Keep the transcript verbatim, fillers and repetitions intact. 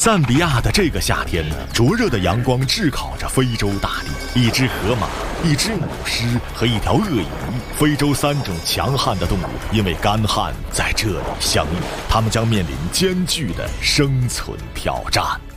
赞比亚的这个夏天，灼热的阳光炙烤着非洲大地。一只河马、一只母狮和一条鳄鱼，非洲三种强悍的动物，因为干旱在这里相遇，它们将面临艰巨的生存挑战。